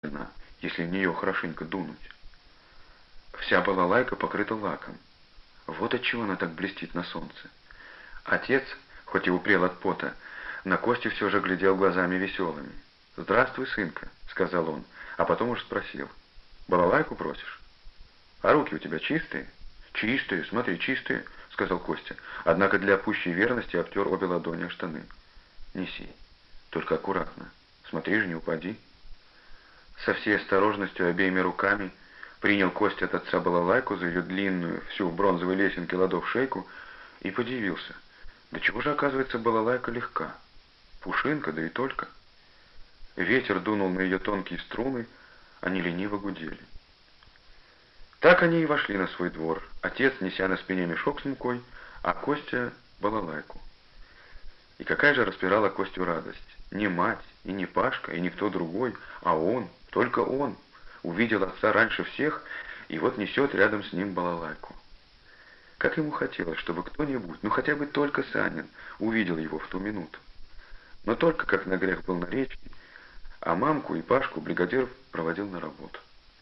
она, если в нее хорошенько дунуть. Вся балалайка покрыта лаком. Вот отчего она так блестит на солнце. Отец, хоть и упрел от пота, на Костю все же глядел глазами веселыми. «Здравствуй, сынка», — сказал он, а потом уж спросил. «Балалайку просишь? А руки у тебя чистые?» «Чистые, смотри, чистые», — сказал Костя, однако для пущей верности обтер обе ладони о штаны. «Неси, только аккуратно, смотри же, не упади». Со всей осторожностью обеими руками принял Костя от отца балалайку за ее длинную, всю в бронзовой лесенке ладов шейку и подивился. Да чего же, оказывается, балалайка легка? Пушинка, да и только. Ветер дунул на ее тонкие струны, они лениво гудели. Так они и вошли на свой двор, отец неся на спине мешок с мукой, а Костя — балалайку. И какая же распирала Костю радость! Не мать, и не Пашка, и никто другой, а он, только он, увидел отца раньше всех, и вот несет рядом с ним балалайку. Как ему хотелось, чтобы кто-нибудь, ну хотя бы только Санин, увидел его в ту минуту. Но только как на грех был на речке, а мамку и Пашку бригадир проводил на работу.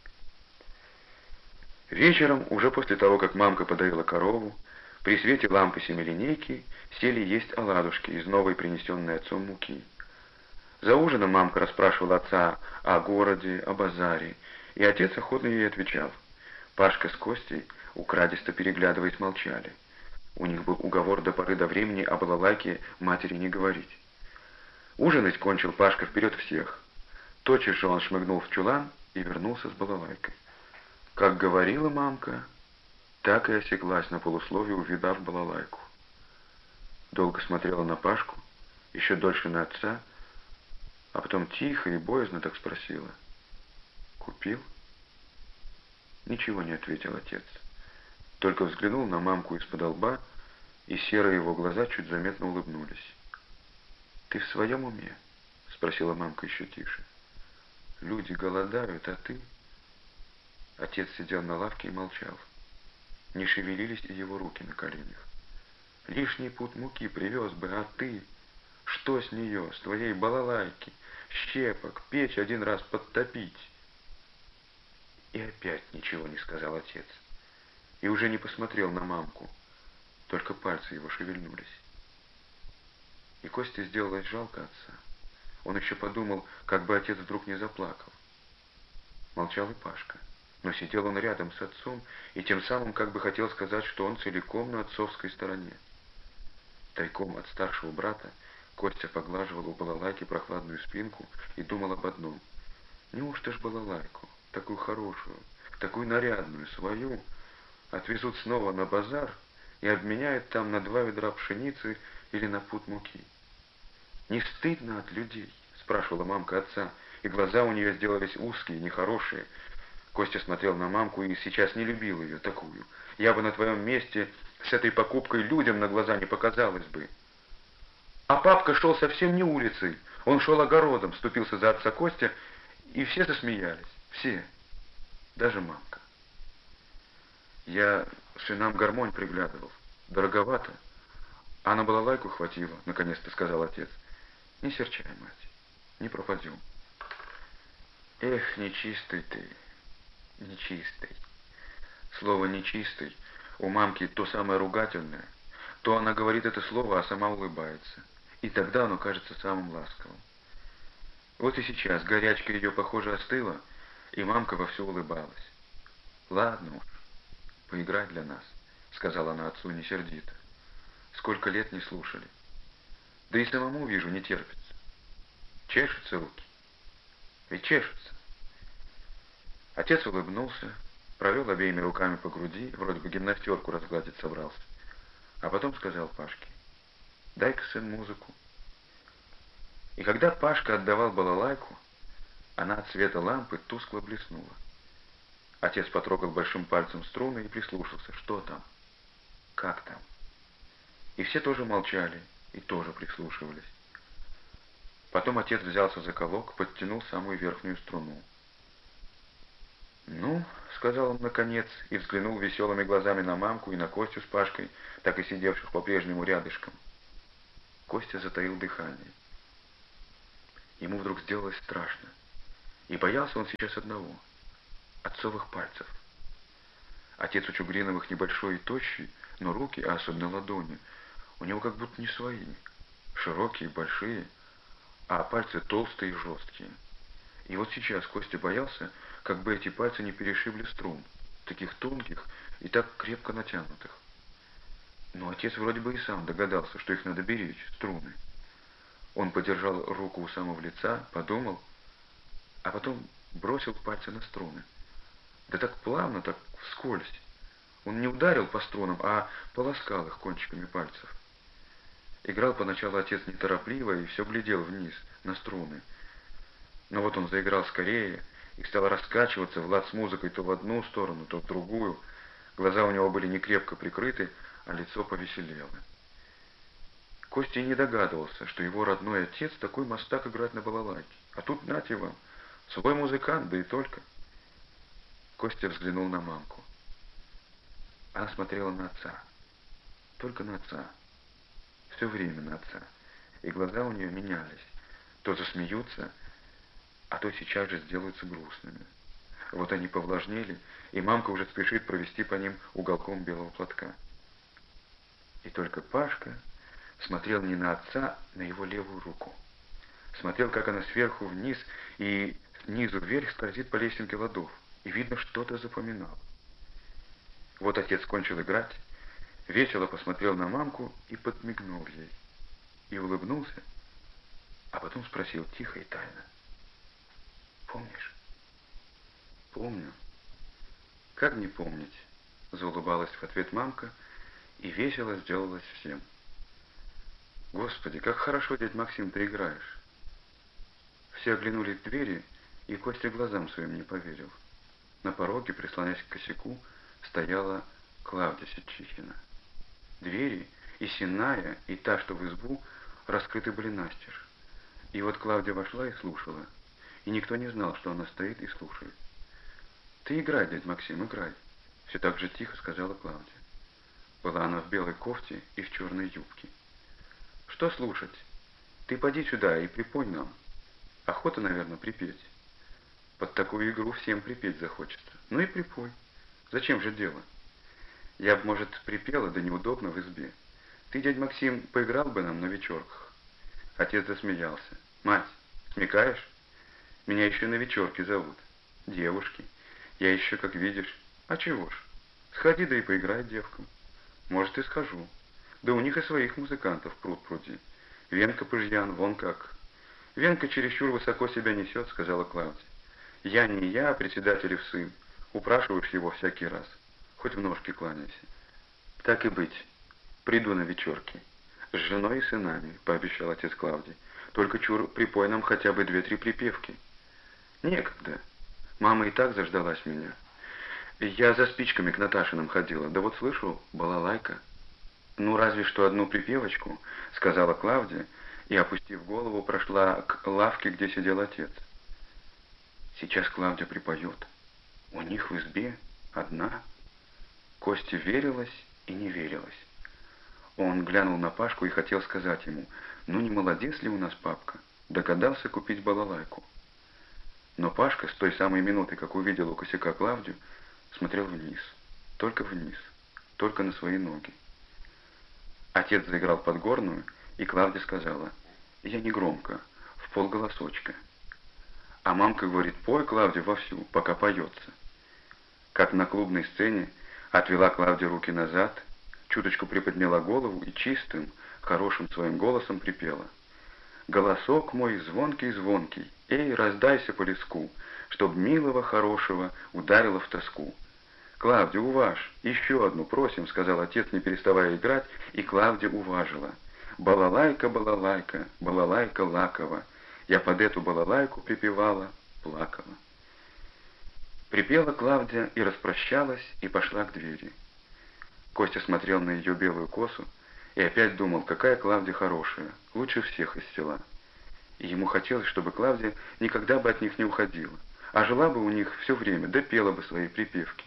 Вечером, уже после того, как мамка подоила корову, при свете лампы семилинейки сели есть оладушки из новой принесенной отцом муки. За ужином мамка расспрашивала отца о городе, о базаре, и отец охотно ей отвечал. Пашка с Костей, украдисто переглядываясь, молчали. У них был уговор до поры до времени о балалайке матери не говорить. Ужинать кончил Пашка вперед всех. Тотчас же он шмыгнул в чулан и вернулся с балалайкой. Как говорила мамка, так и осеклась на полусловие, увидав балалайку. Долго смотрела на Пашку, еще дольше на отца, а потом тихо и боязно так спросила. «Купил?» Ничего не ответил отец. Только взглянул на мамку из-под лба, и серые его глаза чуть заметно улыбнулись. «Ты в своем уме?» — спросила мамка еще тише. «Люди голодают, а ты...» Отец сидел на лавке и молчал. Не шевелились и его руки на коленях. «Лишний пуд муки привез бы, а ты... Что с нее, с твоей балалайки? Щепок, печь один раз подтопить?» И опять ничего не сказал отец. И уже не посмотрел на мамку. Только пальцы его шевельнулись. И Косте сделалось жалко отца. Он еще подумал, как бы отец вдруг не заплакал. Молчал и Пашка. Но сидел он рядом с отцом и тем самым как бы хотел сказать, что он целиком на отцовской стороне. Тайком от старшего брата Костя поглаживал у балалайки прохладную спинку и думал об одном. Неужто ж балалайку, такую хорошую, такую нарядную, свою, отвезут снова на базар и обменяют там на 2 ведра пшеницы или на пуд муки? «Не стыдно от людей?» — спрашивала мамка отца, и глаза у нее сделались узкие, нехорошие. Костя смотрел на мамку и сейчас не любил ее такую. «Я бы на твоем месте с этой покупкой людям на глаза не показалось бы». А папка шел совсем не улицей, он шел огородом, вступился за отца Костя, и все засмеялись, все, даже мамка. «Я сынам гармонь приглядывал, дороговато, а на балалайку хватило», — наконец-то сказал отец. «Не серчай, мать, не пропадем». «Эх, нечистый ты, нечистый». Слово «нечистый» у мамки то самое ругательное, то она говорит это слово, а сама улыбается. И тогда оно кажется самым ласковым. Вот и сейчас горячка ее, похоже, остыла, и мамка вовсю улыбалась. «Ладно уж, поиграй для нас», — сказала она отцу не сердито. «Сколько лет не слушали. Да и самому, вижу, не терпится. Чешутся руки. Ведь чешутся». Отец улыбнулся, провел обеими руками по груди, вроде бы гимнастерку разгладить собрался, а потом сказал Пашке: «Дай-ка, сын, музыку». И когда Пашка отдавал балалайку, она от света лампы тускло блеснула. Отец потрогал большим пальцем струны и прислушался. Что там? Как там? И все тоже молчали и тоже прислушивались. Потом отец взялся за колок, подтянул самую верхнюю струну. «Ну», — сказал он наконец, и взглянул веселыми глазами на мамку и на Костю с Пашкой, так и сидевших по-прежнему рядышком. Костя затаил дыхание. Ему вдруг сделалось страшно. И боялся он сейчас одного — отцовых пальцев. Отец у Чугриновых небольшой и тощий, но руки, а особенно ладони, у него как будто не свои, широкие, большие, а пальцы толстые и жесткие. И вот сейчас Костя боялся, как бы эти пальцы не перешибли струн, таких тонких и так крепко натянутых. Но отец вроде бы и сам догадался, что их надо беречь, струны. Он подержал руку у самого лица, подумал, а потом бросил пальцы на струны. Да так плавно, так вскользь. Он не ударил по струнам, а полоскал их кончиками пальцев. Играл поначалу отец неторопливо и все глядел вниз, на струны. Но вот он заиграл скорее и стал раскачиваться в лад с музыкой то в одну сторону, то в другую. Глаза у него были не крепко прикрыты, а лицо повеселело. Костя не догадывался, что его родной отец такой мастак играть на балалайке. А тут, нате вам, свой музыкант, да и только. Костя взглянул на мамку. Она смотрела на отца. Только на отца. Все время на отца. И глаза у нее менялись. То засмеются, а то сейчас же сделаются грустными. Вот они повлажнели, и мамка уже спешит провести по ним уголком белого платка. И только Пашка смотрел не на отца, на его левую руку. Смотрел, как она сверху вниз и снизу вверх скользит по лесенке ладов, и, видно, что-то запоминал. Вот отец кончил играть, весело посмотрел на мамку и подмигнул ей. И улыбнулся, а потом спросил тихо и тайно. «Помнишь?» «Помню». «Как не помнить?» — заулыбалась в ответ мамка, и весело сделалось всем. «Господи, как хорошо, дядь Максим, ты играешь!» Все оглянули к двери, и Костя глазам своим не поверил. На пороге, прислонясь к косяку, стояла Клавдия Сичихина. Двери, и сенная, и та, что в избу, раскрыты были настежь. И вот Клавдия вошла и слушала, и никто не знал, что она стоит и слушает. «Ты играй, дядь Максим, играй!» — все так же тихо сказала Клавдия. Была она в белой кофте и в черной юбке. «Что слушать? Ты поди сюда и припой нам. Охота, наверное, припеть. Под такую игру всем припеть захочется. Ну и припой. Зачем же дело? Я б, может, припела, да неудобно в избе. Ты, дядь Максим, поиграл бы нам на вечерках?» Отец засмеялся. «Мать, смекаешь? Меня еще на вечерки зовут. Девушки. Я еще, как видишь. А чего ж? Сходи, да и поиграй девкам. Может, и схожу. Да у них и своих музыкантов пруд-пруди. Венка Пыжьян, вон как». «Венка чересчур высоко себя несет», — сказала Клавдия. «Я не я, а председателев сын. Упрашиваешь его всякий раз. Хоть в ножки кланяйся». «Так и быть. Приду на вечерки. С женой и сынами», — пообещал отец Клавдии. «Только чур, припой нам хотя бы 2-3 припевки». «Некогда. Мама и так заждалась меня. Я за спичками к Наташиным ходила. Да вот слышу, балалайка». «Ну, разве что одну припевочку», — сказала Клавдия, и, опустив голову, прошла к лавке, где сидел отец. Сейчас Клавдия припоет. У них в избе одна. Косте верилось и не верилось. Он глянул на Пашку и хотел сказать ему: «Ну не молодец ли у нас папка? Догадался купить балалайку». Но Пашка с той самой минуты, как увидел у косяка Клавдию, смотрел вниз, только на свои ноги. Отец заиграл подгорную, и Клавдия сказала: «Я не громко, в полголосочка». А мамка говорит: «Пой, Клавдия, вовсю, пока поется». Как на клубной сцене, отвела Клавдия руки назад, чуточку приподняла голову и чистым, хорошим своим голосом припела: «Голосок мой звонкий-звонкий, эй, раздайся по леску, чтоб милого хорошего ударило в тоску». «Клавдия, уваж, еще одну, просим», — сказал отец, не переставая играть, и Клавдия уважила. «Балалайка, балалайка, балалайка лакова, я под эту балалайку припевала, плакала». Припела Клавдия и распрощалась, и пошла к двери. Костя смотрел на ее белую косу и опять думал, какая Клавдия хорошая, лучше всех из села. И ему хотелось, чтобы Клавдия никогда бы от них не уходила, а жила бы у них все время, да пела бы свои припевки.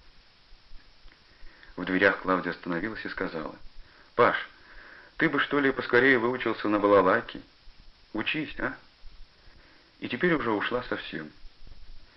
В дверях Клавдия остановилась и сказала: «Паш, ты бы, что ли, поскорее выучился на балалайке? Учись, а?» И теперь уже ушла совсем.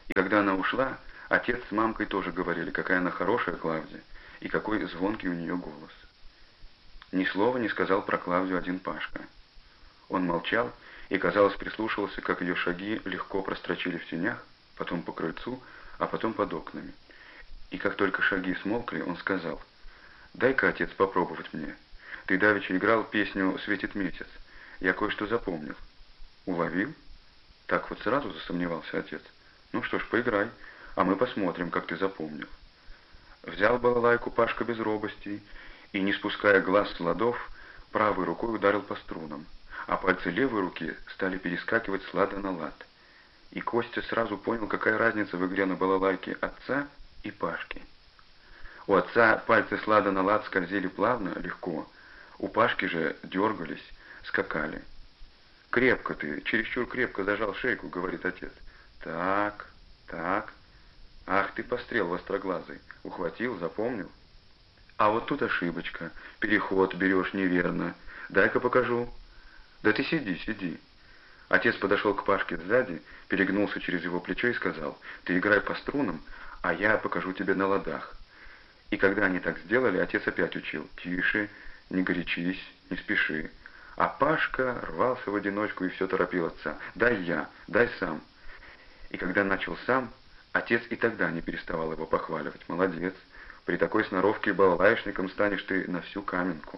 И когда она ушла, отец с мамкой тоже говорили, какая она хорошая Клавдия, и какой звонкий у нее голос. Ни слова не сказал про Клавдию один Пашка. Он молчал и, казалось, прислушивался, как ее шаги легко прострочили в тенях, потом по крыльцу, а потом под окнами. И как только шаги смолкли, он сказал: «Дай-ка, отец, попробовать мне. Ты давеча играл песню «Светит месяц». Я кое-что запомнил». «Уловил?» Так вот сразу засомневался отец. «Ну что ж, поиграй, а мы посмотрим, как ты запомнил». Взял балалайку Пашка без робости и, не спуская глаз с ладов, правой рукой ударил по струнам, а пальцы левой руки стали перескакивать с лада на лад. И Костя сразу понял, какая разница в игре на балалайке отца и Пашки. У отца пальцы с лада на лад скользили плавно, легко, у Пашки же дергались, скакали. «Крепко ты, чересчур крепко зажал шейку», — говорит отец. «Так, так. Ах ты, пострел востроглазый. Ухватил, запомнил. А вот тут ошибочка. Переход берешь неверно. Дай-ка покажу». «Да ты сиди, сиди». Отец подошел к Пашке сзади, перегнулся через его плечо и сказал: «Ты играй по струнам, а я покажу тебе на ладах». И когда они так сделали, отец опять учил: «Тише, не горячись, не спеши». А Пашка рвался в одиночку и все торопил отца: «Дай я, дай сам». И когда начал сам, отец и тогда не переставал его похваливать: «Молодец, при такой сноровке балалаишником станешь ты на всю Каменку».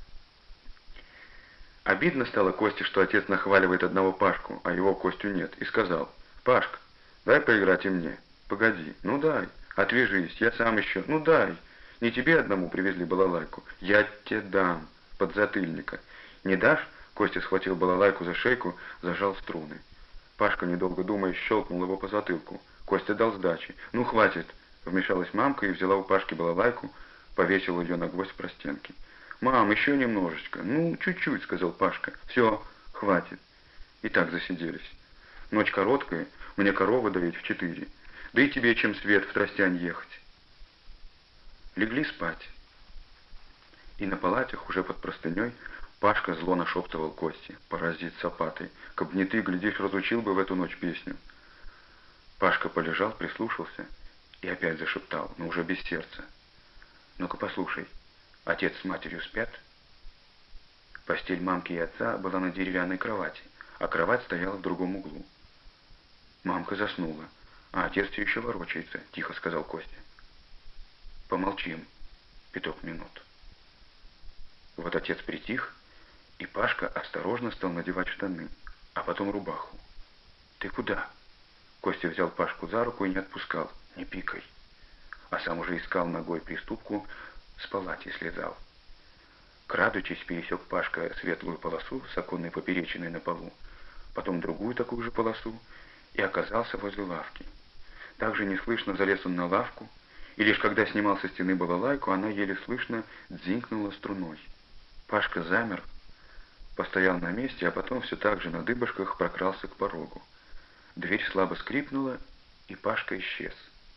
Обидно стало Косте, что отец нахваливает одного Пашку, а его Костю нет, и сказал: «Пашка, дай поиграть и мне». «Погоди, ну дай, отвяжись, я сам еще, ну дай. Не тебе одному привезли балалайку, я тебе дам, подзатыльника». «Не дашь?» — Костя схватил балалайку за шейку, зажал струны. Пашка, недолго думая, щелкнул его по затылку. Костя дал сдачи. «Ну, хватит!» — вмешалась мамка и взяла у Пашки балалайку, повесила ее на гвоздь простенки. «Мам, еще немножечко». «Ну, чуть-чуть», — сказал Пашка. «Все, хватит». И так засиделись. Ночь короткая, мне коровы доить в 4. Да и тебе чем свет в Тростянь ехать. Легли спать. И на палатях, уже под простыней, Пашка зло нашептывал Косте: «Паразит сапатый, каб не ты, глядишь, разучил бы в эту ночь песню». Пашка полежал, прислушался и опять зашептал, но уже без сердца: «Ну-ка послушай, отец с матерью спят?» Постель мамки и отца была на деревянной кровати, а кровать стояла в другом углу. Мамка заснула, а отец все еще ворочается, тихо сказал Костя. «Помолчим 5 минут». Вот отец притих, и Пашка осторожно стал надевать штаны, а потом рубаху. «Ты куда?» Костя взял Пашку за руку и не отпускал. «Не пикай». А сам уже искал ногой приступку, с палати слезал. Крадучись, пересек Пашка светлую полосу с оконной поперечиной на полу, потом другую такую же полосу, и оказался возле лавки. Также неслышно залез он на лавку, и лишь когда снимал со стены балалайку, она еле слышно дзинкнула струной. Пашка замер, постоял на месте, а потом все так же на дыбышках прокрался к порогу. Дверь слабо скрипнула, и Пашка исчез.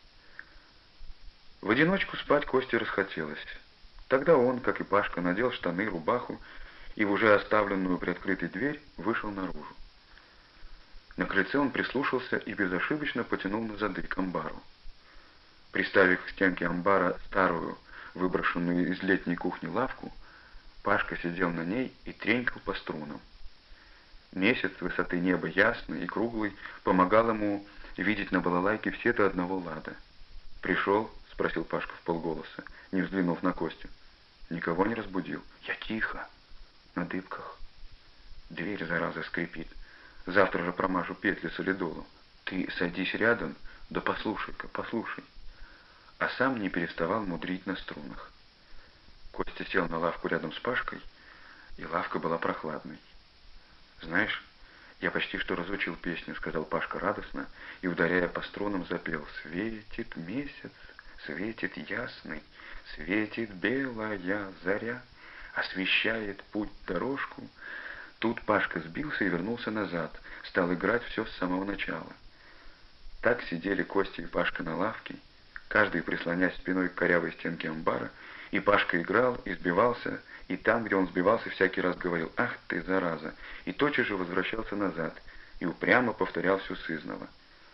В одиночку спать Косте расхотелось. Тогда он, как и Пашка, надел штаны, рубаху и в уже оставленную приоткрытой дверь вышел наружу. На крыльце он прислушался и безошибочно потянул на зады к амбару. Приставив к стенке амбара старую, выброшенную из летней кухни лавку, Пашка сидел на ней и тренькал по струнам. Месяц с высоты неба ясный и круглый помогал ему видеть на балалайке все до одного лада. «Пришел?» — спросил Пашка вполголоса, не взглянув на Костю. «Никого не разбудил?» «Я тихо, на дыбках. Дверь, зараза, скрипит. Завтра же промажу петли солидолом. Ты садись рядом, да послушай-ка, послушай». А сам не переставал мудрить на струнах. Костя сел на лавку рядом с Пашкой, и лавка была прохладной. «Знаешь, я почти что разучил песню», — сказал Пашка радостно, и, ударяя по струнам, запел: «Светит месяц, светит ясный, светит белая заря, освещает путь дорожку». Тут Пашка сбился и вернулся назад, стал играть все с самого начала. Так сидели Костя и Пашка на лавке, каждый прислонясь спиной к корявой стенке амбара, и Пашка играл, и сбивался, и там, где он сбивался, всякий раз говорил: «Ах ты, зараза!» и тотчас же возвращался назад, и упрямо повторял все сызнова.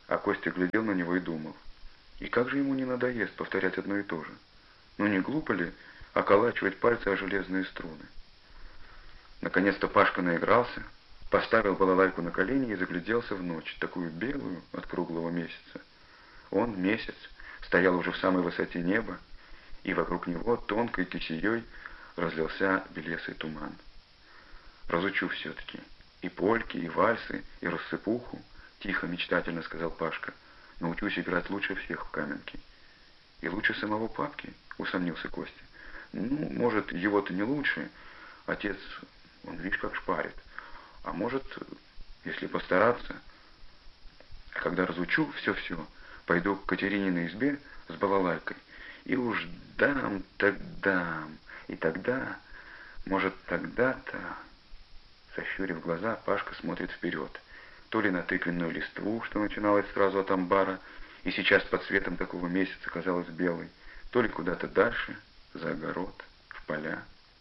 А Костя глядел на него и думал, и как же ему не надоест повторять одно и то же? Ну не глупо ли околачивать пальцы о железные струны? Наконец-то Пашка наигрался, поставил балалайку на колени и загляделся в ночь, такую белую от круглого месяца. Он, месяц, стоял уже в самой высоте неба, и вокруг него тонкой кисеей разлился белесый туман. «Разучу все-таки и польки, и вальсы, и рассыпуху», — тихо, мечтательно сказал Пашка. «Научусь играть лучше всех в каменке». «И лучше самого папки?» — усомнился Костя. «Ну, может, его-то не лучше. Отец, он, видишь, как шпарит. А может, если постараться. А когда разучу все-все, пойду к Катерине на избе с балалайкой, и уж дам, так дам, и тогда, может, тогда-то...» Сощурив глаза, Пашка смотрит вперед. То ли на тыквенную листву, что начиналось сразу от амбара, и сейчас под светом такого месяца казалась белой, то ли куда-то дальше, за огород, в поля.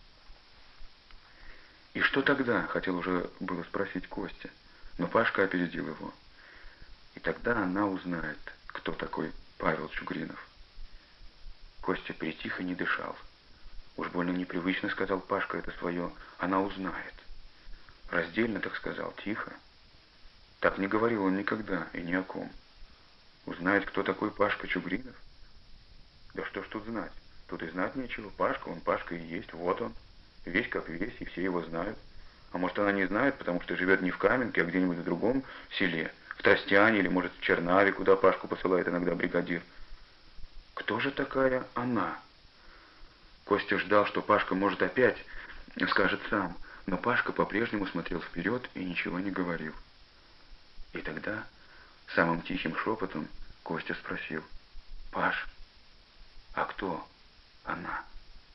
«И что тогда?» — хотел уже было спросить Костя, но Пашка опередил его. «И тогда она узнает, кто такой Павел Чугринов». Костя притих и не дышал. «Уж больно непривычно, — сказал Пашка, — это свое, она узнает». Раздельно так сказал, тихо. Так не говорил он никогда и ни о ком. Узнает, кто такой Пашка Чугринов? Да что ж тут знать? Тут и знать нечего. Пашка, он Пашка и есть, вот он. Весь как весь, и все его знают. А может, она не знает, потому что живет не в Каменке, а где-нибудь в другом селе, в Тростяне или, может, в Чернаве, куда Пашку посылает иногда бригадир. Кто же такая она? Костя ждал, что Пашка, может, опять скажет сам, но Пашка по-прежнему смотрел вперед и ничего не говорил. И тогда самым тихим шепотом Костя спросил: «Паш, а кто она?»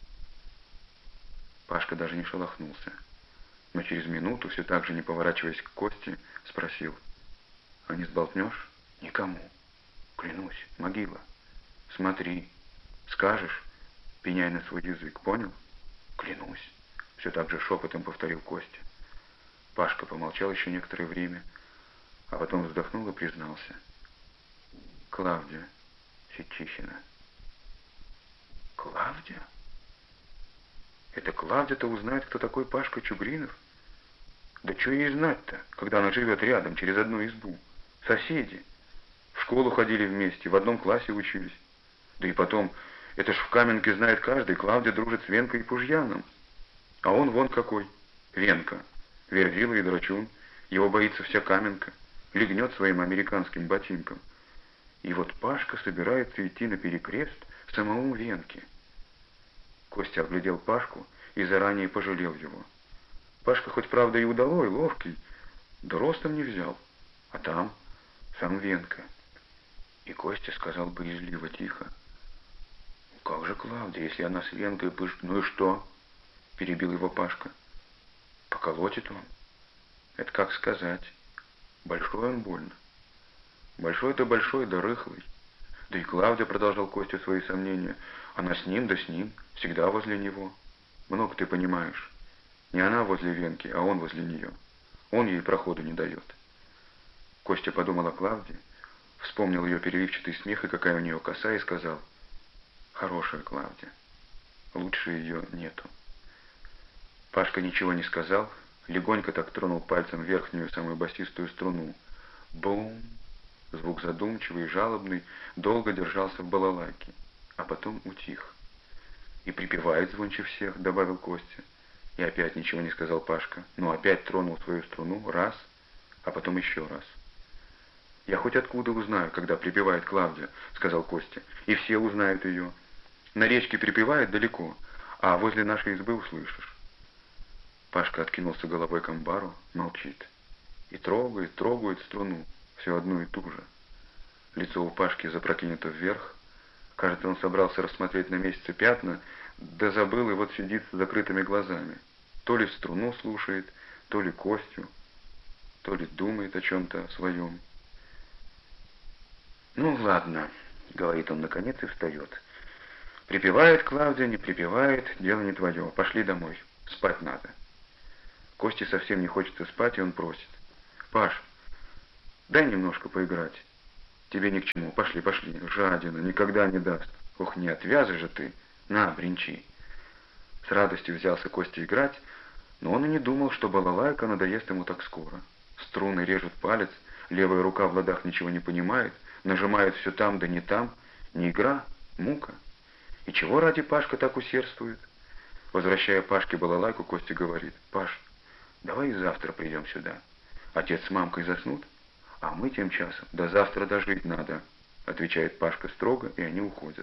Пашка даже не шелохнулся, но через минуту, все так же не поворачиваясь к Косте, спросил: «А не сболтнешь? Никому. Клянусь, могила. Смотри, скажешь, пеняй на свой язык, понял? Клянусь». Все так же шепотом повторил Костя. Пашка помолчал еще некоторое время, а потом вздохнул и признался: «Клавдия Сетчихина». «Клавдия? Это Клавдия-то узнает, кто такой Пашка Чугринов? Да что ей знать-то, когда она живет рядом, через одну избу? Соседи. В школу ходили вместе, в одном классе учились. Да и потом, это ж в Каменке знает каждый, Клавдия дружит с Венкой и Пужьяном. А он вон какой, Венка, верзила и драчун, его боится вся Каменка, легнет своим американским ботинком. И вот Пашка собирается идти на перекрест самому Венке». Костя оглядел Пашку и заранее пожалел его. Пашка хоть правда и удалой, ловкий, да ростом не взял, а там сам Венка. И Костя сказал боязливо, тихо: «Как же Клавдия, если она с Венкой пыш...» «Ну и что?» — перебил его Пашка. «Поколотит он. Это как сказать. Большой он больно. Большой-то большой, да рыхлый. Да и Клавдия, — продолжал Костя свои сомнения, — она с ним, да с ним, всегда возле него. Много ты понимаешь. Не она возле Венки, а он возле нее. Он ей проходу не дает». Костя подумал о Клавдии, вспомнил ее переливчатый смех и какая у нее коса, и сказал: «Хорошая Клавдия. Лучше ее нету». Пашка ничего не сказал, легонько так тронул пальцем верхнюю, самую басистую струну. Бум! Звук задумчивый и жалобный долго держался в балалайке, а потом утих. «И припевает звонче всех», — добавил Костя. И опять ничего не сказал Пашка, но опять тронул свою струну раз, а потом еще раз. «Я хоть откуда узнаю, когда припевает Клавдия», — сказал Костя, — «и все узнают ее. На речке припевает далеко, а возле нашей избы услышишь». Пашка откинулся головой к амбару, молчит. И трогает струну, все одну и ту же. Лицо у Пашки запрокинуто вверх. Кажется, он собрался рассмотреть на месяце пятна, да забыл и вот сидит с закрытыми глазами. То ли струну слушает, то ли Костю, то ли думает о чем-то своем. «Ну, ладно», — говорит он наконец и встает. «Припевает Клавдия, не припевает, дело не твое. Пошли домой, спать надо». Косте совсем не хочется спать, и он просит: «Паш, дай немножко поиграть. Тебе ни к чему. Пошли, пошли. Жадина, никогда не даст. Ух, не отвязы же ты. На, бренчи. С радостью взялся Костя играть, но он и не думал, что балалайка надоест ему так скоро. Струны режут палец, левая рука в ладах ничего не понимает, нажимает все там да не там. Не игра, мука. И чего ради Пашка так усердствует? Возвращая Пашке балалайку, Костя говорит: «Паш, давай и завтра придем сюда. Отец с мамкой заснут, а мы тем часом до завтра дожить надо», отвечает Пашка строго, и они уходят.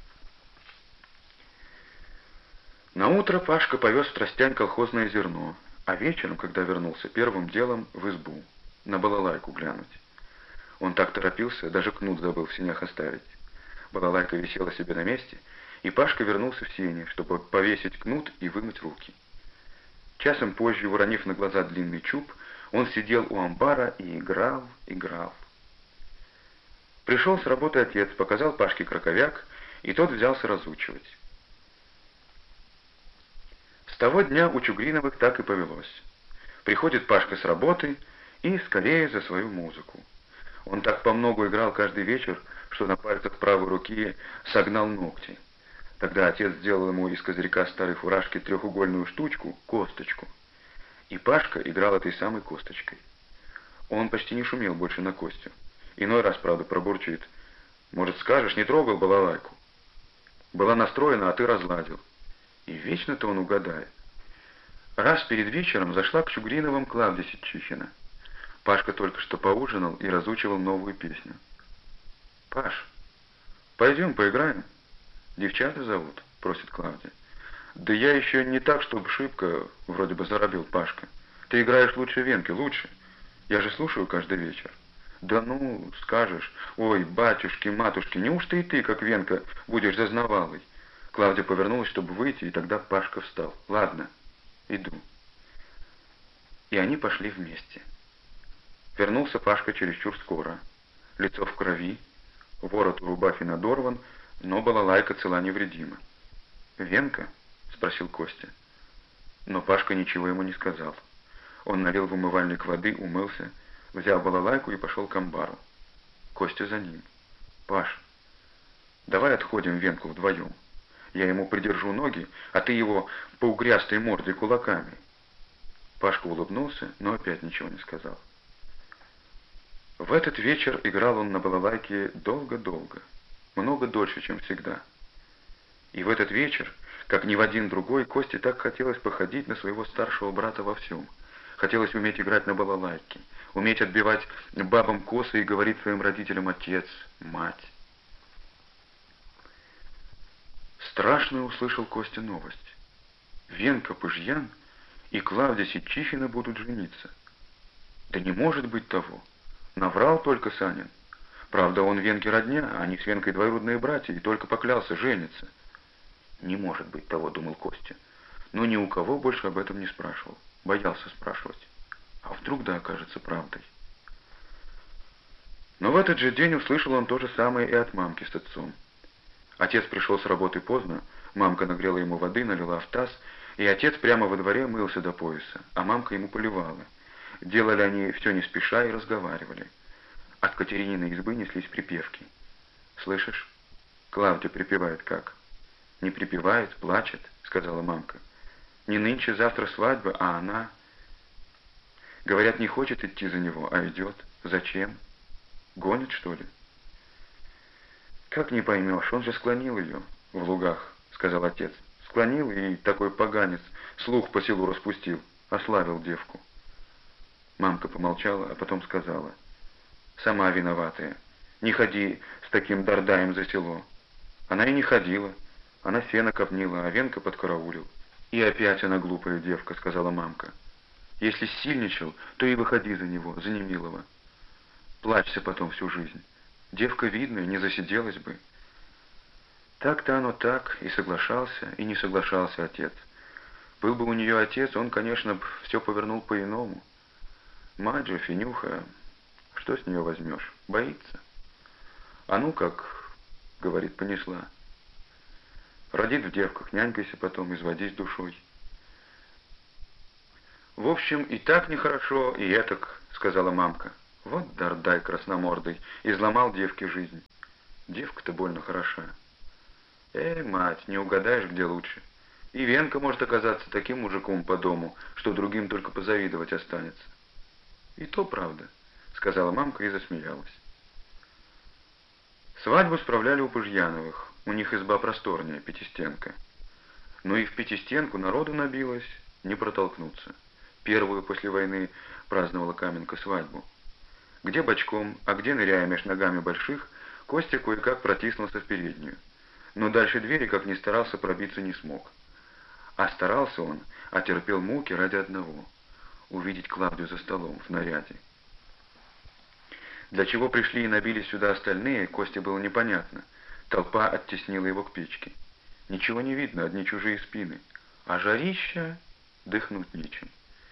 Наутро Пашка повез в Тростянь колхозное зерно, а вечером, когда вернулся, первым делом в избу, на балалайку глянуть. Он так торопился, даже кнут забыл в сенях оставить. Балалайка висела себе на месте, и Пашка вернулся в сени, чтобы повесить кнут и вымыть руки. Часом позже, уронив на глаза длинный чуб, он сидел у амбара и играл, играл. Пришел с работы отец, показал Пашке краковяк, и тот взялся разучивать. С того дня у Чугриновых так и повелось. Приходит Пашка с работы и скорее за свою музыку. Он так помногу играл каждый вечер, что на пальцах правой руки согнал ногти. Тогда отец сделал ему из козырька старой фуражки трехугольную штучку, косточку. И Пашка играл этой самой косточкой. Он почти не шумел больше на Костю. Иной раз, правда, пробурчит: «Может, скажешь, не трогал балалайку? Была настроена, а ты разладил». И вечно-то он угадает. Раз перед вечером зашла к Чугриновым Клавдия Ситчихина. Пашка только что поужинал и разучивал новую песню. «Паш, пойдем поиграем? Девчата зовут», — просит Клавдия. «Да я еще не так, чтобы шибко», — вроде бы заробил Пашка. «Ты играешь лучше Венки, лучше. Я же слушаю каждый вечер». «Да ну, скажешь. Ой, батюшки, матушки, неужто и ты, как Венка, будешь зазнавалой?» Клавдия повернулась, чтобы выйти, и тогда Пашка встал. «Ладно, иду». И они пошли вместе. Вернулся Пашка чересчур скоро. Лицо в крови, ворот у рубахи надорван, но балалайка цела невредима. «Венка?» — спросил Костя. Но Пашка ничего ему не сказал. Он налил в умывальник воды, умылся, взял балалайку и пошел к амбару. Костя за ним. «Паш, давай отходим Венку вдвоем. Я ему придержу ноги, а ты его по угрястой морде кулаками». Пашка улыбнулся, но опять ничего не сказал. В этот вечер играл он на балалайке долго-долго, много дольше, чем всегда. И в этот вечер, как ни в один другой, Косте так хотелось походить на своего старшего брата во всем. Хотелось уметь играть на балалайке, уметь отбивать бабам косы и говорить своим родителям «отец», «мать». Страшную услышал Костя новость. Венка Пыжьян и Клавдия Ситчихина будут жениться. Да не может быть того. Наврал только Санин. Правда, он Венке родня, а они с Венкой двоюродные братья, и только поклялся жениться. Не может быть того, думал Костя. Но ни у кого больше об этом не спрашивал. Боялся спрашивать. А вдруг да окажется правдой? Но в этот же день услышал он то же самое и от мамки с отцом. Отец пришел с работы поздно, мамка нагрела ему воды, налила в таз, и отец прямо во дворе мылся до пояса, а мамка ему поливала. Делали они все не спеша и разговаривали. От Катерининой избы неслись припевки. «Слышишь, Клавдия припевает как?» «Не припевает, плачет», — сказала мамка. «Не нынче, завтра свадьба, а она...» Говорят, не хочет идти за него, а идет. Зачем? Гонит, что ли? «Как не поймешь, он же склонил ее в лугах», — сказал отец. «Склонил, и такой поганец слух по селу распустил, ославил девку». Мамка помолчала, а потом сказала: «Сама виноватая. Не ходи с таким дардаем за село». Она и не ходила. Она сено копнила, а Венка подкараулил. «И опять она глупая девка», — сказала мамка. «Если сильничал, то и выходи за него, за немилого. Плачься потом всю жизнь. Девка видная, не засиделась бы». Так-то оно так, и соглашался, и не соглашался отец. Был бы у нее отец, он, конечно, все повернул по-иному. Мать же, Финюха, что с нее возьмешь? Боится. А ну как, говорит, понесла. Родит в девках, нянькайся потом, изводись душой. В общем, и так нехорошо, и этак, сказала мамка. Вот дардай красномордый, изломал девке жизнь. Девка-то больно хороша. Мать, не угадаешь, где лучше. И Венка может оказаться таким мужиком по дому, что другим только позавидовать останется. И то правда, сказала мамка и засмеялась. Свадьбу справляли у Пыжьяновых. У них изба просторнее, пятистенка. Но и в пятистенку народу набилось, не протолкнуться. Первую после войны праздновала Каменка свадьбу. Где бочком, а где, ныряя меж ногами больших, Костя кое-как протиснулся в переднюю. Но дальше двери, как ни старался, пробиться не смог. А старался он, а терпел муки ради одного — увидеть Клавдию за столом в наряде. Для чего пришли и набились сюда остальные, Косте было непонятно. Толпа оттеснила его к печке. Ничего не видно, одни чужие спины. А жарища дыхнуть нечем.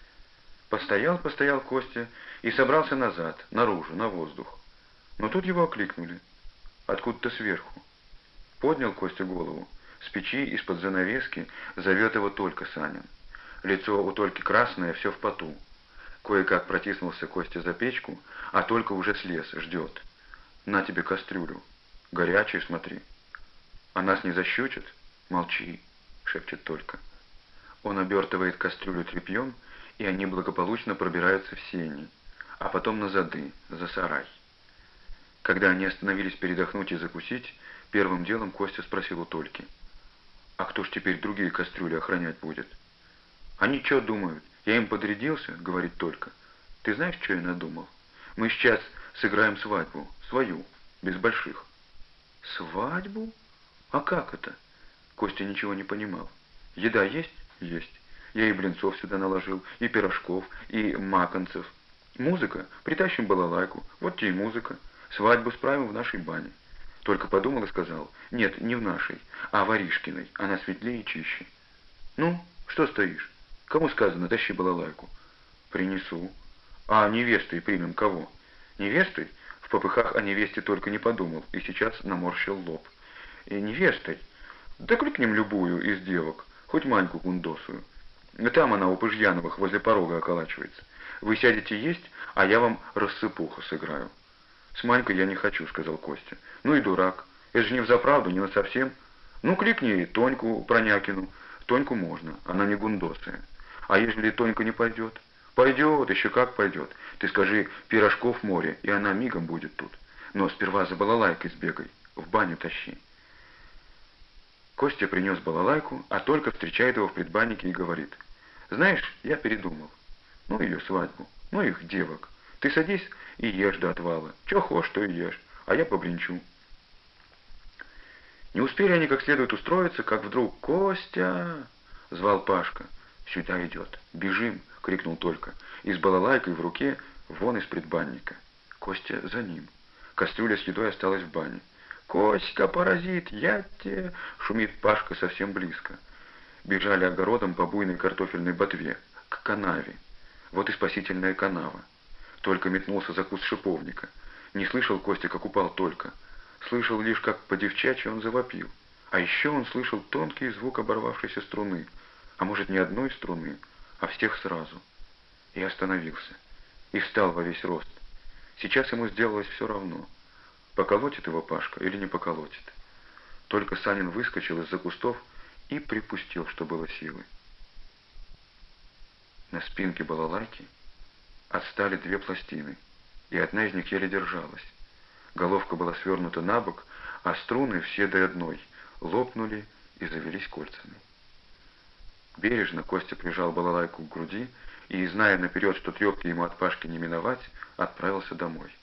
Постоял Костя и собрался назад, наружу, на воздух. Но тут его окликнули. Откуда-то сверху. Поднял Костя голову. С печи из-под занавески зовет его Толька Санин. Лицо у Тольки красное, все в поту. Кое-как протиснулся Костя за печку, а Толька уже слез, ждет. На тебе кастрюлю. Горячую смотри. А нас не защучат? Молчи, шепчет Толька. Он обертывает кастрюлю тряпьем, и они благополучно пробираются в сени, а потом на зады, за сарай. Когда они остановились передохнуть и закусить, первым делом Костя спросил у Тольки: «А кто ж теперь другие кастрюли охранять будет?» «Они что думают? Я им подрядился?» — говорит Толька. «Ты знаешь, что я надумал? Мы сейчас сыграем свадьбу, свою, без больших». «Свадьбу? А как это?» Костя ничего не понимал. «Еда есть?» «Есть. Я и блинцов сюда наложил, и пирожков, и маконцев. Музыка? Притащим балалайку. Вот тебе и музыка. Свадьбу справим в нашей бане». Только подумал и сказал: «Нет, не в нашей, а в Аришкиной. Она светлее и чище». «Ну, что стоишь? Кому сказано, тащи балалайку?» «Принесу». «А невестой примем кого?» «Невестой?» В попыхах о невесте только не подумал и сейчас наморщил лоб. «Невестой? Да кликнем любую из девок, хоть Маньку Гундосую. Там она у Пыжьяновых возле порога околачивается. Вы сядете есть, а я вам рассыпуху сыграю». «С Манькой я не хочу», — сказал Костя. «Ну и дурак. Это же не взаправду, не насовсем. Ну, кликни Тоньку Пронякину. Тоньку можно, она не гундосая. А ежели Тонька не пойдет?» «Пойдет, еще как пойдет. Ты скажи: пирожков море, и она мигом будет тут. Но сперва за балалайкой сбегай, в баню тащи». Костя принес балалайку, а Толька встречает его в предбаннике и говорит: «Знаешь, я передумал. Ну ее свадьбу, ну их девок. Ты садись и ешь до отвала. Че хошь, то и ешь, а я побренчу». Не успели они как следует устроиться, как вдруг: «Костя!» — звал Пашка. «Сюда идет. Бежим!» — крикнул Толька. И с балалайкой в руке вон из предбанника. Костя за ним. Кастрюля с едой осталась в бане. «Коська, паразит, я те...» — шумит Пашка совсем близко. Бежали огородом по буйной картофельной ботве, к канаве. Вот и спасительная канава. Только метнулся за куст шиповника. Не слышал Костя, как упал Толька. Слышал лишь, как по-девчачьи он завопил. А еще он слышал тонкий звук оборвавшейся струны. А может, не одной струны, а всех сразу. И остановился. И встал во весь рост. Сейчас ему сделалось все равно, поколотит его Пашка или не поколотит. Только Санин выскочил из-за кустов и припустил, что было силы. На спинке балалайки отстали две пластины, и одна из них еле держалась. Головка была свернута на бок, а струны все до одной лопнули и завелись кольцами. Бережно Костя прижал балалайку к груди и, зная наперед, что трепки ему от Пашки не миновать, отправился домой.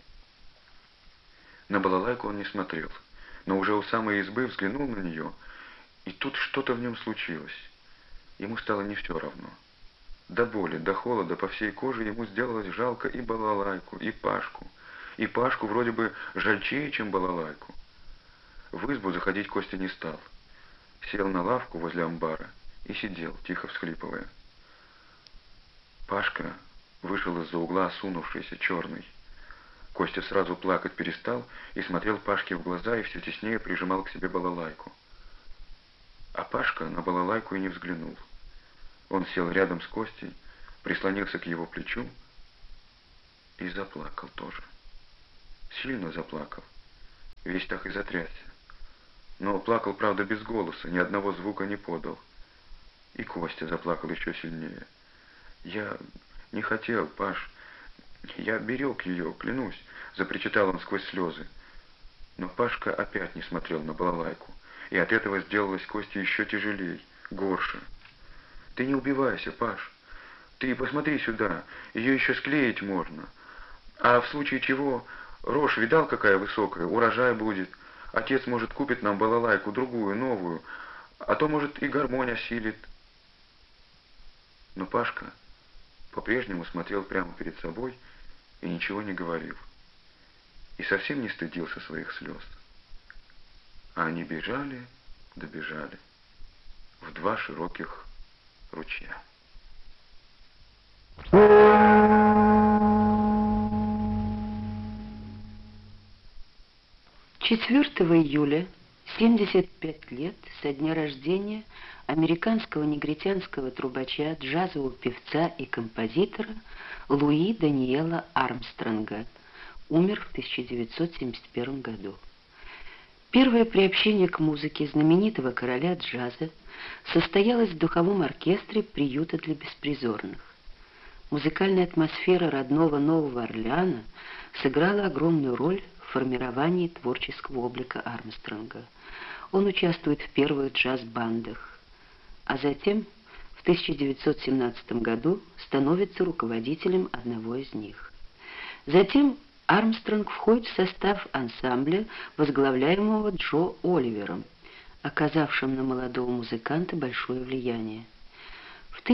На балалайку он не смотрел, но уже у самой избы взглянул на нее, и тут что-то в нем случилось. Ему стало не все равно. До боли, до холода по всей коже ему сделалось жалко и балалайку, и Пашку. И Пашку вроде бы жальчее, чем балалайку. В избу заходить Костя не стал. Сел на лавку возле амбара и сидел, тихо всхлипывая. Пашка вышел из-за угла, осунувшийся, черный. Костя сразу плакать перестал и смотрел Пашке в глаза и все теснее прижимал к себе балалайку. А Пашка на балалайку и не взглянул. Он сел рядом с Костей, прислонился к его плечу И заплакал тоже. Сильно заплакал. Весь так и затрясся. Но плакал, правда, без голоса, ни одного звука не подал. И Костя заплакал еще сильнее. «Я не хотел, Паш. Я берег ее, клянусь», — запричитал он сквозь слезы. Но Пашка опять не смотрел на балалайку, и от этого сделалось Косте еще тяжелей, горше. «Ты не убивайся, Паш. Ты посмотри сюда, ее еще склеить можно. А в случае чего, рожь видал, какая высокая, урожай будет. Отец, может, купит нам балалайку, другую, новую, а то, может, и гармонь осилит». Но Пашка по-прежнему смотрел прямо перед собой и ничего не говорил. И совсем не стыдился своих слез. А они бежали, добежали в два широких ручья. 4 июля 75 лет со дня рождения американского негритянского трубача, джазового певца и композитора Луи Даниэла Армстронга. Умер в 1971 году. Первое приобщение к музыке знаменитого короля джаза состоялось в духовом оркестре приюта для беспризорных. Музыкальная атмосфера родного Нового Орлеана сыграла огромную роль в формировании творческого облика Армстронга. Он участвует в первых джаз-бандах, а затем в 1917 году становится руководителем одного из них. Затем Армстронг входит в состав ансамбля, возглавляемого Джо Оливером, оказавшим на молодого музыканта большое влияние. В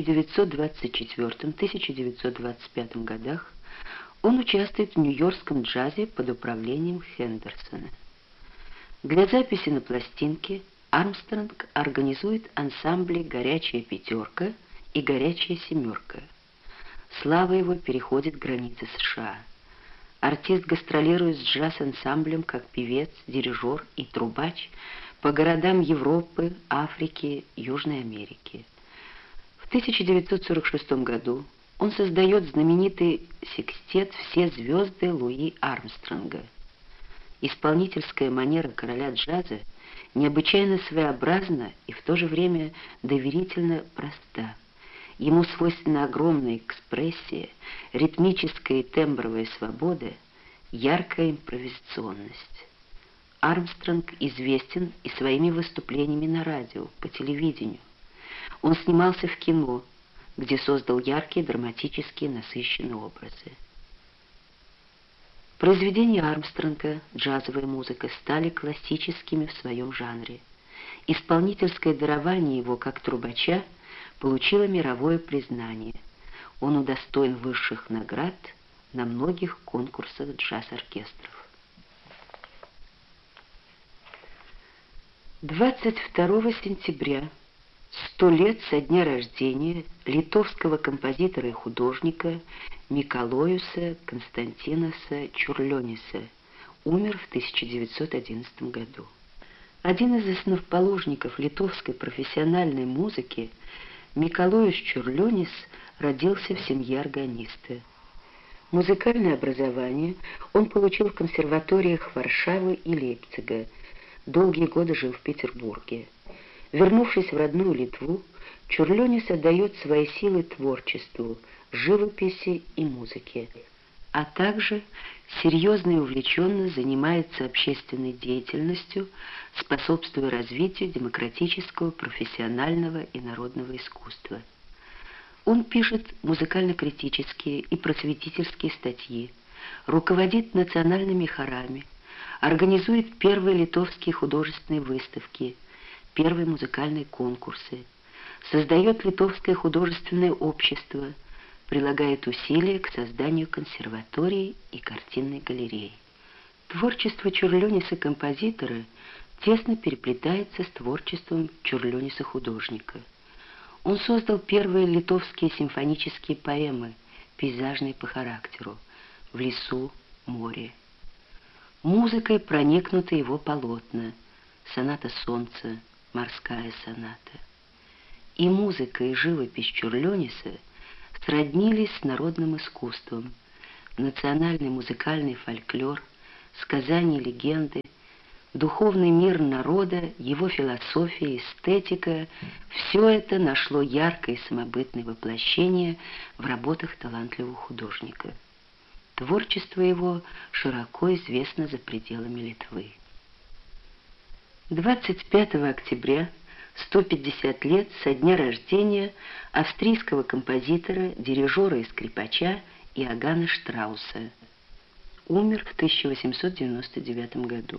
1924-1925 годах он участвует в нью-йоркском джазе под управлением Хендерсона. Для записи на пластинке Армстронг организует ансамбли «Горячая пятерка» и «Горячая семерка». Слава его переходит границы США. Артист гастролирует с джаз-ансамблем как певец, дирижер и трубач по городам Европы, Африки, Южной Америки. В 1946 году он создает знаменитый секстет «Все звезды» Луи Армстронга. Исполнительская манера короля джаза необычайно своеобразна и в то же время доверительно проста. Ему свойственна огромная экспрессия, ритмическая и тембровая свобода, яркая импровизационность. Армстронг известен и своими выступлениями на радио, по телевидению. Он снимался в кино, где создал яркие, драматические, насыщенные образы. Произведения Армстронга, джазовая музыка, стали классическими в своем жанре. Исполнительское дарование его как трубача получило мировое признание. Он удостоен высших наград на многих конкурсах джаз-оркестров. 22 сентября 100 лет со дня рождения литовского композитора и художника Микалоюса Константинаса Чурлёниса, умер в 1911 году. Один из основоположников литовской профессиональной музыки, Микалоюс Чурлёнис, родился в семье органиста. Музыкальное образование он получил в консерваториях Варшавы и Лейпцига, долгие годы жил в Петербурге. Вернувшись в родную Литву, Чурлёнис отдает свои силы творчеству, живописи и музыке, а также серьезно и увлеченно занимается общественной деятельностью, способствуя развитию демократического, профессионального и народного искусства. Он пишет музыкально-критические и просветительские статьи, руководит национальными хорами, организует первые литовские художественные выставки, первые музыкальные конкурсы, создает литовское художественное общество, прилагает усилия к созданию консерватории и картинной галереи. Творчество Чурлёниса-композитора тесно переплетается с творчеством Чурлёниса-художника. Он создал первые литовские симфонические поэмы, пейзажные по характеру, «В лесу, море». Музыкой проникнуты его полотна, соната «Солнце», «Морская соната». И музыка, и живопись Чурлёниса сроднились с народным искусством, национальный музыкальный фольклор, сказания, легенды, духовный мир народа, его философия, эстетика — все это нашло яркое и самобытное воплощение в работах талантливого художника. Творчество его широко известно за пределами Литвы. 25 октября 150 лет со дня рождения австрийского композитора, дирижера и скрипача Иоганна Штрауса. Умер в 1899 году.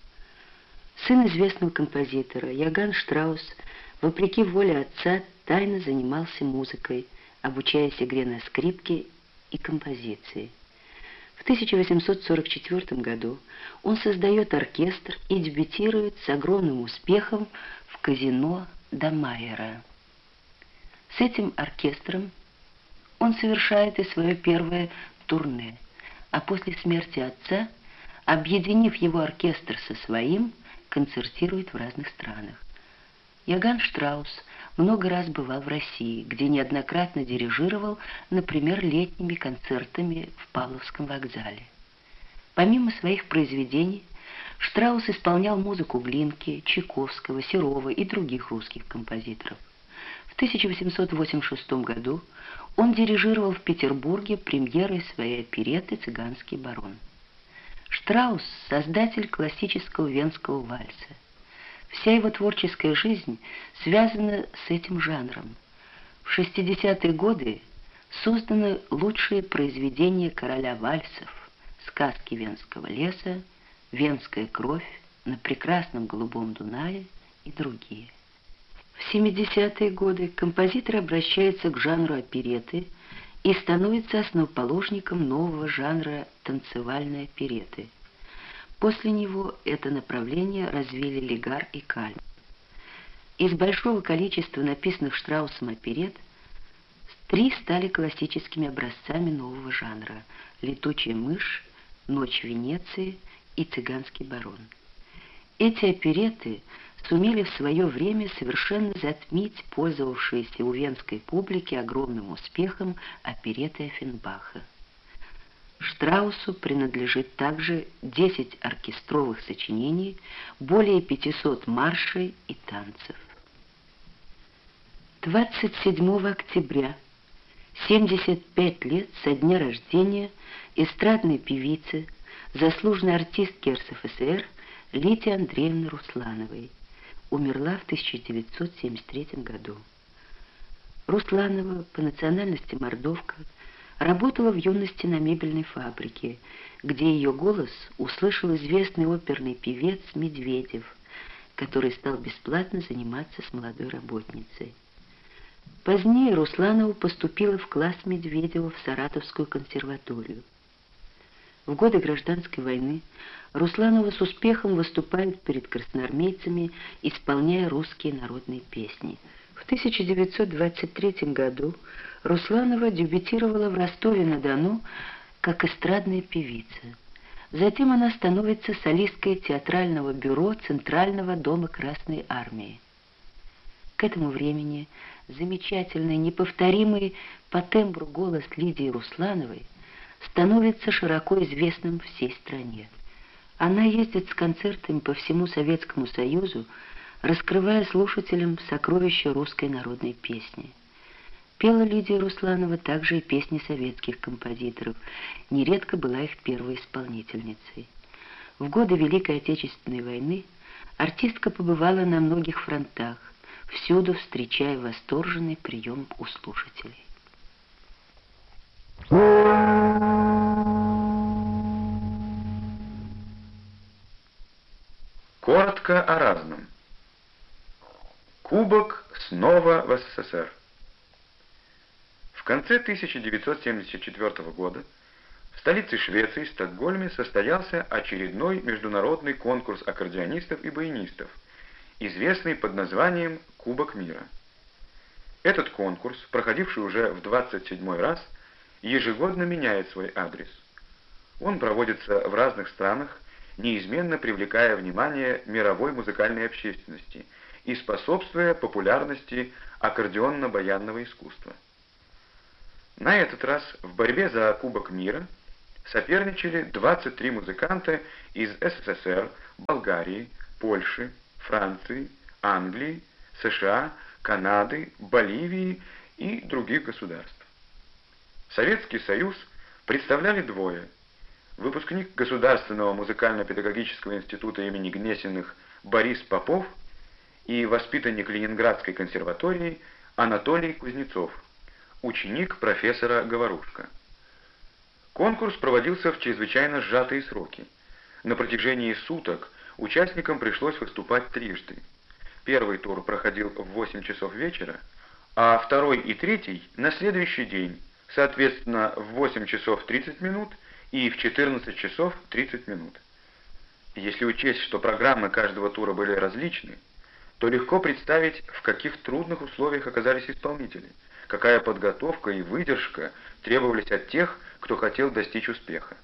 Сын известного композитора, Иоганн Штраус, вопреки воле отца, тайно занимался музыкой, обучаясь игре на скрипке и композиции. В 1844 году он создает оркестр и дебютирует с огромным успехом в казино Дамайера. С этим оркестром он совершает и свое первое турне, а после смерти отца, объединив его оркестр со своим, концертирует в разных странах. Иоганн Штраус много раз бывал в России, где неоднократно дирижировал, например, летними концертами в Павловском вокзале. Помимо своих произведений, Штраус исполнял музыку Глинки, Чайковского, Серова и других русских композиторов. В 1886 году он дирижировал в Петербурге премьерой своей оперетты «Цыганский барон». Штраус — создатель классического венского вальса. Вся его творческая жизнь связана с этим жанром. В 60-е годы созданы лучшие произведения короля вальсов, сказки Венского леса, Венская кровь, На прекрасном голубом Дунае и другие. В 70-е годы композитор обращается к жанру оперетты и становится основоположником нового жанра танцевальной оперетты. После него это направление развили Легар и Кальм. Из большого количества написанных Штраусом оперет 3 стали классическими образцами нового жанра: «Летучая мышь», «Ночь в Венеции» и «Цыганский барон». Эти опереты сумели в свое время совершенно затмить пользовавшиеся у венской публики огромным успехом опереты Оффенбаха. Штраусу принадлежит также 10 оркестровых сочинений, более 500 маршей и танцев. 27 октября, 75 лет со дня рождения эстрадной певицы, заслуженной артистки РСФСР Лидии Андреевны Руслановой. Умерла в 1973 году. Русланова, по национальности мордовка, работала в юности на мебельной фабрике, где ее голос услышал известный оперный певец Медведев, который стал бесплатно заниматься с молодой работницей. Позднее Русланова поступила в класс Медведева в Саратовскую консерваторию. В годы Гражданской войны Русланова с успехом выступает перед красноармейцами, исполняя русские народные песни. В 1923 году Русланова дебютировала в Ростове-на-Дону как эстрадная певица. Затем она становится солисткой театрального бюро Центрального дома Красной Армии. К этому времени замечательный, неповторимый по тембру голос Лидии Руслановой становится широко известным всей стране. Она ездит с концертами по всему Советскому Союзу, раскрывая слушателям сокровища русской народной песни. Пела Лидия Русланова также и песни советских композиторов, нередко была их первой исполнительницей. В годы Великой Отечественной войны артистка побывала на многих фронтах, всюду встречая восторженный прием у слушателей. Коротко о разном. Кубок снова в СССР. В конце 1974 года в столице Швеции, Стокгольме, состоялся очередной международный конкурс аккордеонистов и баянистов, известный под названием «Кубок мира». Этот конкурс, проходивший уже в 27-й раз, ежегодно меняет свой адрес. Он проводится в разных странах, неизменно привлекая внимание мировой музыкальной общественности и способствуя популярности аккордеонно-баянного искусства. На этот раз в борьбе за Кубок мира соперничали 23 музыканта из СССР, Болгарии, Польши, Франции, Англии, США, Канады, Боливии и других государств. Советский Союз представляли двое: выпускник Государственного музыкально-педагогического института имени Гнесиных Борис Попов и воспитанник Ленинградской консерватории Анатолий Кузнецов, ученик профессора Говорушка. Конкурс проводился в чрезвычайно сжатые сроки. На протяжении суток участникам пришлось выступать трижды. Первый тур проходил в 8 часов вечера, а второй и третий на следующий день, соответственно, в 8 часов 30 минут и в 14 часов 30 минут. Если учесть, что программы каждого тура были различны, то легко представить, в каких трудных условиях оказались исполнители, какая подготовка и выдержка требовались от тех, кто хотел достичь успеха.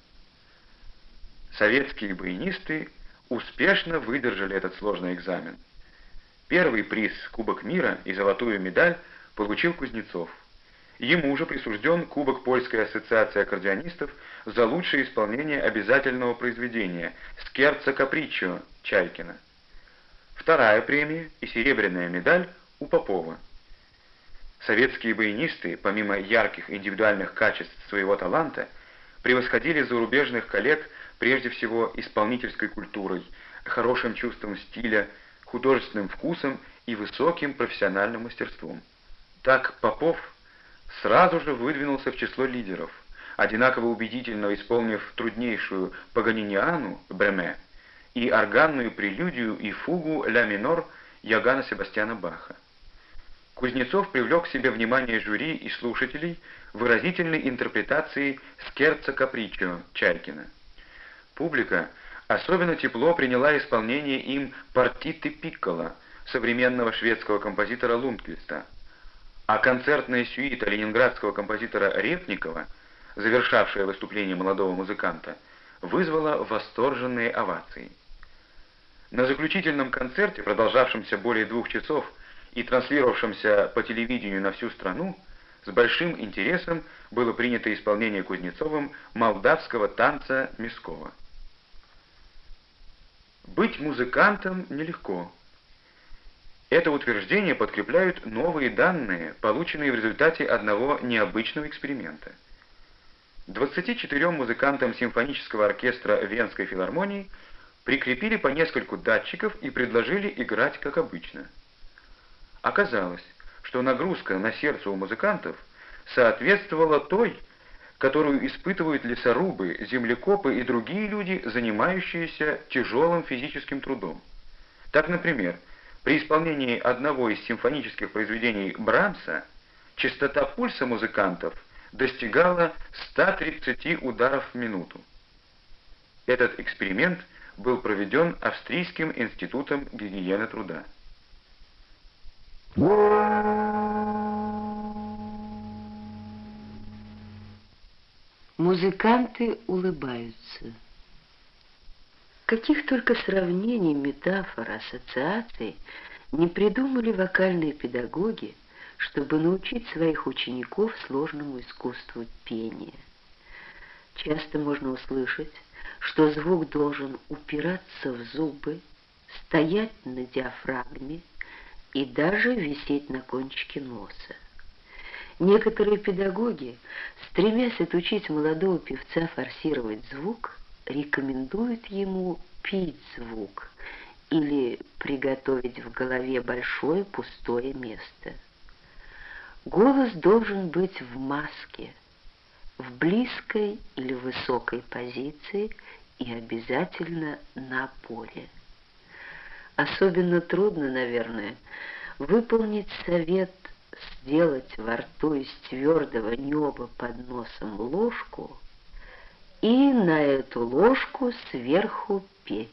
Советские баянисты успешно выдержали этот сложный экзамен. Первый приз «Кубок мира» и золотую медаль получил Кузнецов. Ему же присужден Кубок Польской ассоциации аккордеонистов за лучшее исполнение обязательного произведения «Скерцо Каприччо» Чайкина. Вторая премия и серебряная медаль у Попова. Советские баянисты, помимо ярких индивидуальных качеств своего таланта, превосходили зарубежных коллег прежде всего исполнительской культурой, хорошим чувством стиля, художественным вкусом и высоким профессиональным мастерством. Так Попов сразу же выдвинулся в число лидеров, одинаково убедительно исполнив труднейшую Паганиниану Бреме и органную прелюдию и фугу ля минор Йоганна Себастьяна Баха. Кузнецов привлек к себе внимание жюри и слушателей выразительной интерпретацией «Скерцо Каприччо» Чайкина. Публика особенно тепло приняла исполнение им партиты пикколо современного шведского композитора Лундквиста, а концертная сюита ленинградского композитора Репникова, завершавшая выступление молодого музыканта, вызвала восторженные овации. На заключительном концерте, продолжавшемся более 2 часов и транслировавшемся по телевидению на всю страну, с большим интересом было принято исполнение Кузнецовым молдавского танца Мискова. Быть музыкантом нелегко. Это утверждение подкрепляют новые данные, полученные в результате одного необычного эксперимента. 24 музыкантам симфонического оркестра Венской филармонии прикрепили по нескольку датчиков и предложили играть как обычно. Оказалось, что нагрузка на сердце у музыкантов соответствовала той, которую испытывают лесорубы, землекопы и другие люди, занимающиеся тяжелым физическим трудом. Так, например, при исполнении одного из симфонических произведений Брамса частота пульса музыкантов достигала 130 ударов в минуту. Этот эксперимент был проведен Австрийским институтом гигиены труда. Музыканты улыбаются. Каких только сравнений, метафор, ассоциаций не придумали вокальные педагоги, чтобы научить своих учеников сложному искусству пения. Часто можно услышать, что звук должен упираться в зубы, стоять на диафрагме и даже висеть на кончике носа. Некоторые педагоги, стремясь отучить молодого певца форсировать звук, рекомендуют ему пить звук или приготовить в голове большое пустое место. Голос должен быть в маске, в близкой или высокой позиции и обязательно на поле. Особенно трудно, наверное, выполнить совет сделать во рту из твердого неба под носом ложку и на эту ложку сверху петь.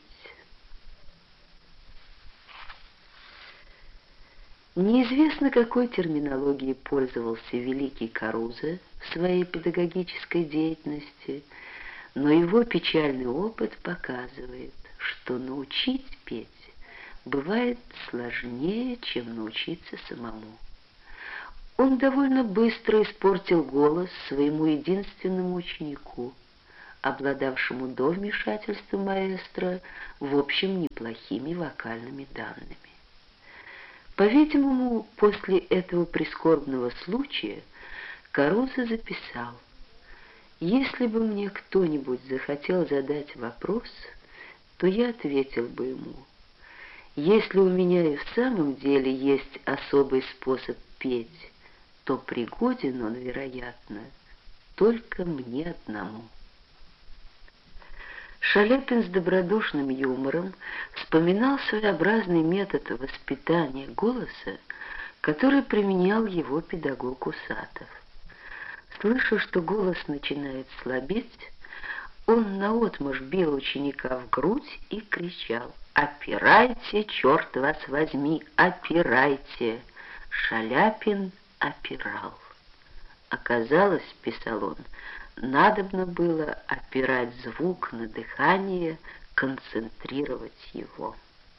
Неизвестно, какой терминологией пользовался великий Карузо в своей педагогической деятельности, но его печальный опыт показывает, что научить петь бывает сложнее, чем научиться самому. Он довольно быстро испортил голос своему единственному ученику, обладавшему до вмешательства маэстро, в общем, неплохими вокальными данными. По-видимому, после этого прискорбного случая Карузо записал: «Если бы мне кто-нибудь захотел задать вопрос, то я ответил бы ему: если у меня и в самом деле есть особый способ петь, то пригоден он, вероятно, только мне одному». Шаляпин с добродушным юмором вспоминал своеобразный метод воспитания голоса, который применял его педагог Усатов. Слыша, что голос начинает слабеть, он наотмашь бил ученика в грудь и кричал: «Опирайте, черт вас возьми, опирайте!» Шаляпин опирал. Оказалось, писал он, надобно было опирать звук на дыхание, концентрировать его.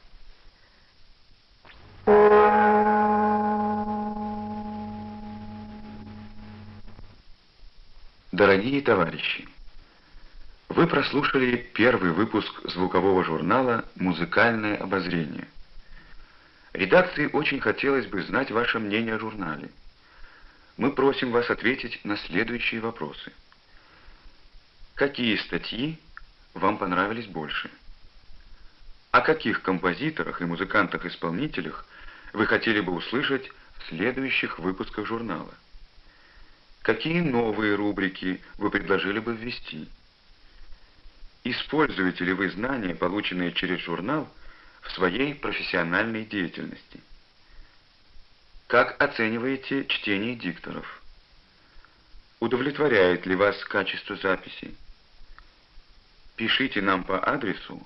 Дорогие товарищи, вы прослушали первый выпуск звукового журнала «Музыкальное обозрение». Редакции очень хотелось бы знать ваше мнение о журнале. Мы просим вас ответить на следующие вопросы. Какие статьи вам понравились больше? О каких композиторах и музыкантах-исполнителях вы хотели бы услышать в следующих выпусках журнала? Какие новые рубрики вы предложили бы ввести? Используете ли вы знания, полученные через журнал, в своей профессиональной деятельности? Как оцениваете чтение дикторов? Удовлетворяет ли вас качество записи? Пишите нам по адресу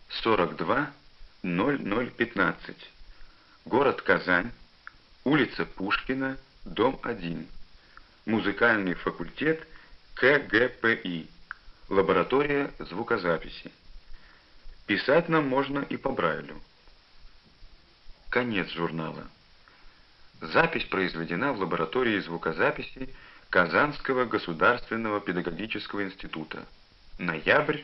420015, город Казань, улица Пушкина, дом 1, музыкальный факультет КГПИ, лаборатория звукозаписи. Писать нам можно и по Брайлю. Конец журнала. Запись произведена в лаборатории звукозаписи Казанского государственного педагогического института. Ноябрь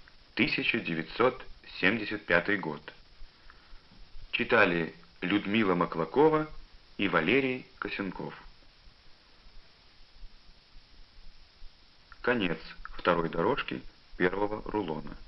1975 год. Читали Людмила Маклакова и Валерий Косенков. Конец второй дорожки первого рулона.